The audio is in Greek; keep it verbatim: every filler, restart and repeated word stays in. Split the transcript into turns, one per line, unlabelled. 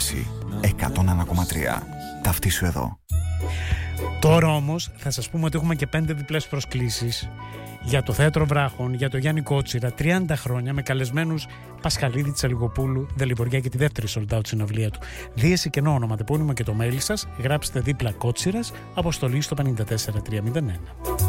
Άρση εκατόν ένα κόμμα τρία. Ταυτίσου εδώ.
Τώρα όμως θα σας πούμε ότι έχουμε και πέντε διπλές προσκλήσεις για το Θέατρο Βράχων, για το Γιάννη Κότσιρα, τριάντα χρόνια, με καλεσμένους Πασχαλίδη, Τσαλιγοπούλου, Δελιβοριά και τη δεύτερη sold out συναυλία του. Δίεση κενό ονοματεπώνυμο και το mail σας, γράψτε δίπλα Κότσιρας, αποστολή στο πέντε τέσσερα τρία μηδέν ένα.